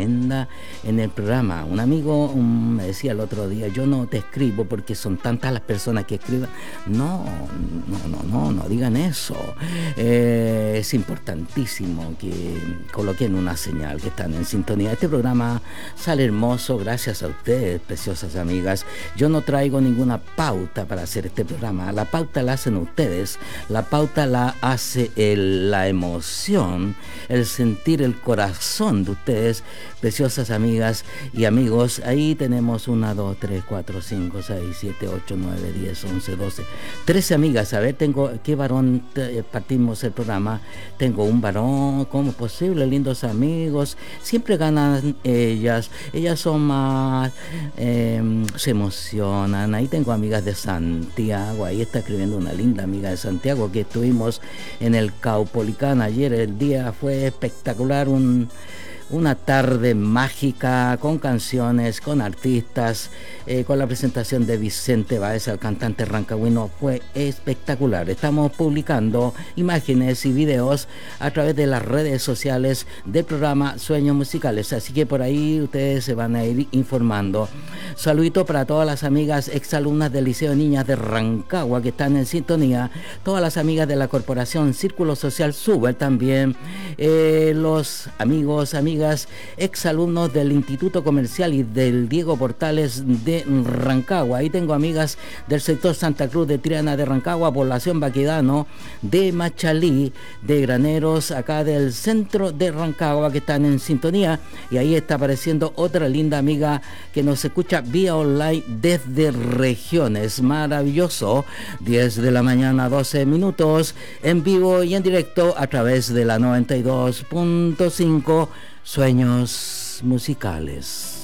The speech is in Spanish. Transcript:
tremenda en el programa. Un amigo me decía el otro día, yo no te escribo porque son tantas las personas que escriben. No digan eso. Es importantísimo que coloquen una señal, que están en sintonía. Este programa sale hermoso gracias a ustedes, preciosas amigas. Yo no traigo ninguna pauta para hacer este programa. La pauta la hacen ustedes. La pauta la hace la emoción, el sentir, el corazón de ustedes, preciosas amigas y amigos. Ahí tenemos 1, 2, 3, 4, 5, 6, 7, 8, 9, 10, 11, 12, 13 amigas. A ver, ¿qué varón partimos el programa? Tengo un varón, ¿cómo es posible? Lindos amigos, siempre ganan ellas son más, se emocionan. Ahí tengo amigas de Santiago, ahí está escribiendo una linda amiga de Santiago, que estuvimos en el Caupolicán ayer. El día fue espectacular, una tarde mágica, con canciones, con artistas, con la presentación de Vicente Báez, el cantante rancagüino. Fue espectacular. Estamos publicando imágenes y videos a través de las redes sociales del programa Sueños Musicales, así que por ahí ustedes se van a ir informando. Saludito para todas las amigas exalumnas del Liceo de Niñas de Rancagua que están en sintonía, todas las amigas de la Corporación Círculo Social Suber también, los amigos, amigas, exalumnos del Instituto Comercial y del Diego Portales de Rancagua. Ahí tengo amigas del sector Santa Cruz de Triana de Rancagua, población Baquedano, de Machalí, de Graneros, acá del centro de Rancagua, que están en sintonía. Y ahí está apareciendo otra linda amiga que nos escucha vía online desde regiones. Maravilloso. 10 de la mañana, 12 minutos, en vivo y en directo a través de la 92.5 Sueños Musicales.